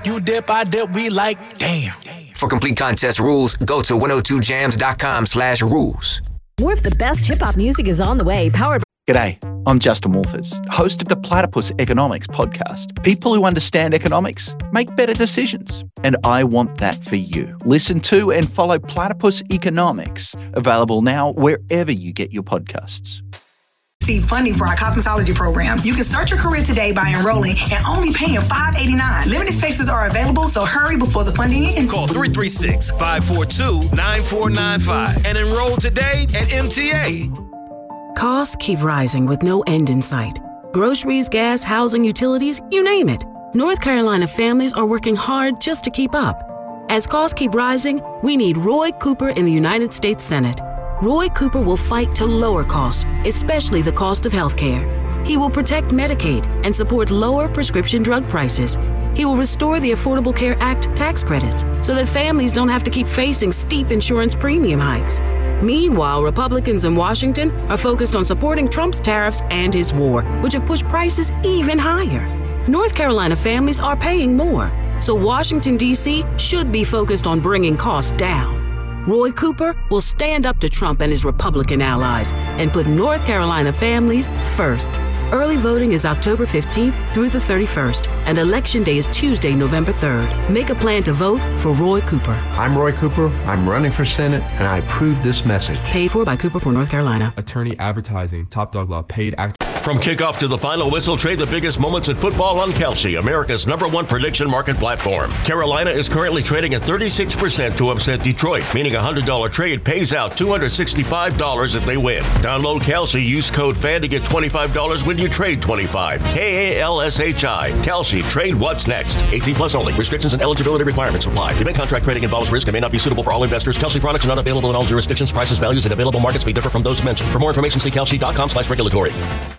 You dip, I dip, we like, damn. For complete contest rules, go to 102jams.com/rules. More of the best hip-hop music is on the way, powered by... G'day, I'm Justin Wolfers, host of the Platypus Economics podcast. People who understand economics make better decisions, and I want that for you. Listen to and follow Platypus Economics, available now wherever you get your podcasts. Receive funding for our cosmetology program. You can start your career today by enrolling and only paying $5.89. Limited spaces are available, so hurry before the funding ends. Call 336-542-9495 and enroll today at MTA. Costs keep rising with no end in sight. Groceries, gas, housing, utilities, you name it. North Carolina families are working hard just to keep up. As costs keep rising, we need Roy Cooper in the United States Senate. Roy Cooper will fight to lower costs, especially the cost of health care. He will protect Medicaid and support lower prescription drug prices. He will restore the Affordable Care Act tax credits so that families don't have to keep facing steep insurance premium hikes. Meanwhile, Republicans in Washington are focused on supporting Trump's tariffs and his war, which have pushed prices even higher. North Carolina families are paying more, so Washington, D.C. should be focused on bringing costs down. Roy Cooper will stand up to Trump and his Republican allies and put North Carolina families first. Early voting is October 15th through the 31st, and Election Day is Tuesday, November 3rd. Make a plan to vote for Roy Cooper. I'm Roy Cooper. I'm running for Senate, and I approve this message. Paid for by Cooper for North Carolina. Attorney Advertising, Top Dog Law, paid act. From kickoff to the final whistle, trade the biggest moments in football on Kalshi, America's #1 prediction market platform. Carolina is currently trading at 36% to upset Detroit, meaning a $100 trade pays out $265 if they win. Download Kalshi, use code FAN to get $25 when you trade 25. KALSHI. Kalshi, trade what's next. 18 plus only. Restrictions and eligibility requirements apply. Event contract trading involves risk and may not be suitable for all investors. Kalshi products are not available in all jurisdictions. Prices, values, and available markets may differ from those mentioned. For more information, see kalshi.com/regulatory.